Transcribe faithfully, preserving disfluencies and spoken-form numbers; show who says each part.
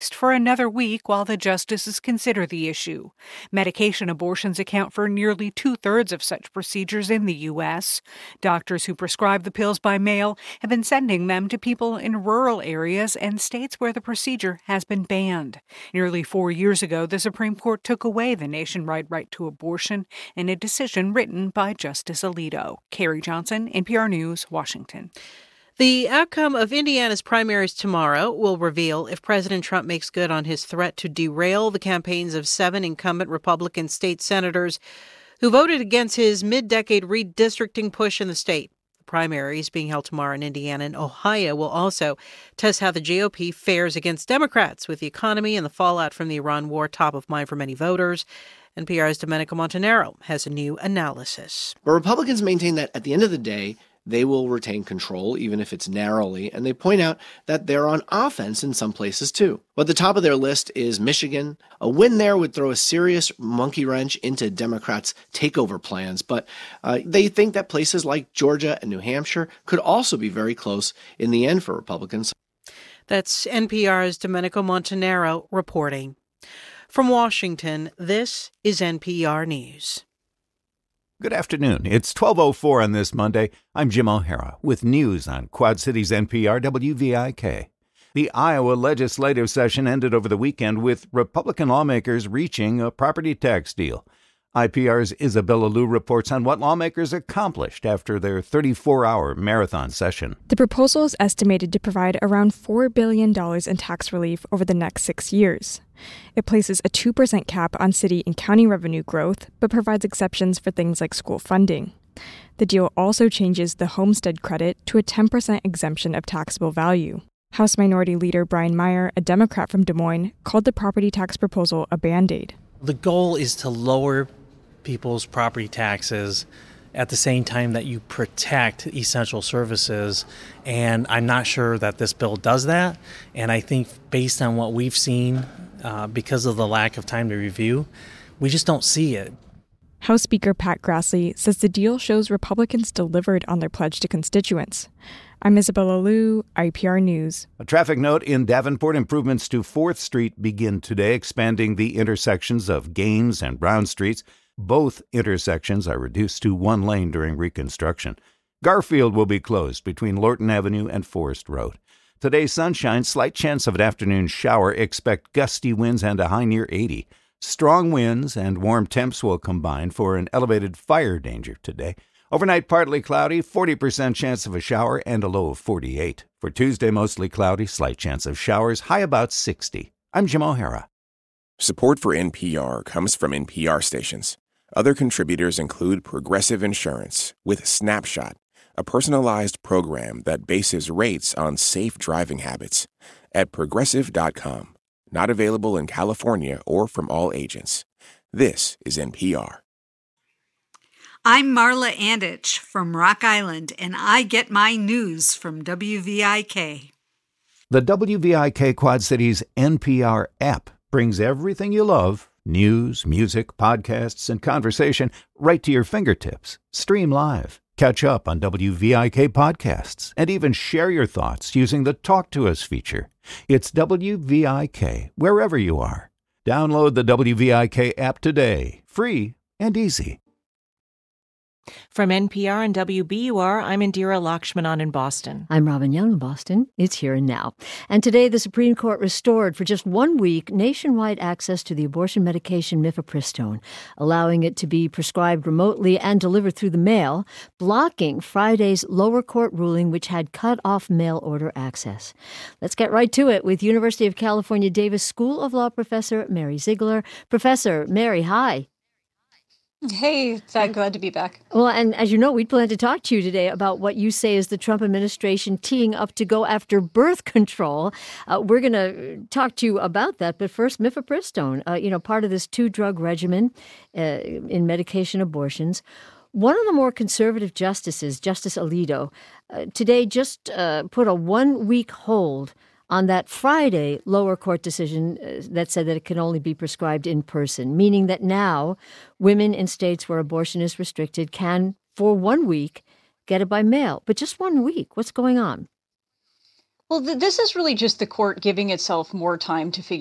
Speaker 1: for another week while the justices consider the issue. Medication abortions account for nearly two-thirds of such procedures in the U S. Doctors who prescribe the pills by mail have been sending them to people in rural areas and states where the procedure has been banned. Nearly four years ago, the Supreme Court took away the nationwide right to abortion in a decision written by Justice Alito. Carrie Johnson, N P R News, Washington.
Speaker 2: The outcome of Indiana's primaries tomorrow will reveal if President Trump makes good on his threat to derail the campaigns of seven incumbent Republican state senators who voted against his mid-decade redistricting push in the state. The primaries being held tomorrow in Indiana and Ohio will also test how the G O P fares against Democrats, with the economy and the fallout from the Iran war top of mind for many voters. N P R's Domenico Montanaro has a new analysis.
Speaker 3: But Republicans maintain that at the end of the day, they will retain control, even if it's narrowly, and they point out that they're on offense in some places too. But the top of their list is Michigan. A win there would throw a serious monkey wrench into Democrats' takeover plans, but uh, they think that places like Georgia and New Hampshire could also be very close in the end for Republicans.
Speaker 2: That's N P R's Domenico Montanaro reporting. From Washington, this is N P R News.
Speaker 4: Good afternoon. It's twelve oh four on this Monday. I'm Jim O'Hara with news on Quad Cities N P R W V I K. The Iowa legislative session ended over the weekend with Republican lawmakers reaching a property tax deal. I P R's Isabella Liu reports on what lawmakers accomplished after their thirty-four hour marathon session.
Speaker 5: The proposal is estimated to provide around four billion dollars in tax relief over the next six years. It places a two percent cap on city and county revenue growth, but provides exceptions for things like school funding. The deal also changes the homestead credit to a ten percent exemption of taxable value. House Minority Leader Brian Meyer, a Democrat from Des Moines, called the property tax proposal a Band-Aid.
Speaker 6: The goal is to lower people's property taxes at the same time that you protect essential services. And I'm not sure that this bill does that. And I think based on what we've seen, uh, because of the lack of time to review, we just don't see it.
Speaker 5: House Speaker Pat Grassley says the deal shows Republicans delivered on their pledge to constituents. I'm Isabella Liu, I P R News.
Speaker 4: A traffic note in Davenport: improvements to fourth Street begin today, expanding the intersections of Gaines and Brown Streets. Both intersections are reduced to one lane during reconstruction. Garfield will be closed between Lorton Avenue and Forest Road. Today, sunshine, slight chance of an afternoon shower. Expect gusty winds and a high near eighty. Strong winds and warm temps will combine for an elevated fire danger today. Overnight, partly cloudy, forty percent chance of a shower and a low of forty-eight. For Tuesday, mostly cloudy, slight chance of showers, high about sixty. I'm Jim O'Hara.
Speaker 7: Support for N P R comes from N P R stations. Other contributors include Progressive Insurance with Snapshot, a personalized program that bases rates on safe driving habits, at progressive dot com. Not available in California or from all agents. This is N P R.
Speaker 8: I'm Marla Anditch from Rock Island, and I get my news from W V I K.
Speaker 4: The W V I K Quad Cities N P R app brings everything you love, news, music, podcasts, and conversation, right to your fingertips. Stream live, catch up on W V I K podcasts, and even share your thoughts using the Talk to Us feature. It's W V I K wherever you are. Download the W V I K app today, free and easy.
Speaker 9: From N P R and W B U R, I'm Indira Lakshmanan in Boston.
Speaker 10: I'm Robin Young in Boston. It's Here and Now. And today, the Supreme Court restored for just one week nationwide access to the abortion medication mifepristone, allowing it to be prescribed remotely and delivered through the mail, blocking Friday's lower court ruling, which had cut off mail-order access. Let's get right to it with University of California Davis School of Law professor Mary Ziegler. Professor Mary, hi.
Speaker 11: Hey, Fat, glad to be back.
Speaker 10: Well, and as you know, we plan to talk to you today about what you say is the Trump administration teeing up to go after birth control. Uh, we're going to talk to you about that. But first, mifepristone, uh, you know, part of this two-drug regimen uh, in medication abortions. One of the more conservative justices, Justice Alito, uh, today just uh, put a one-week hold on that Friday lower court decision uh, that said that it can only be prescribed in person, meaning that now women in states where abortion is restricted can, for one week, get it by mail. But just one week. What's going on?
Speaker 11: Well, th- this is really just the court giving itself more time to figure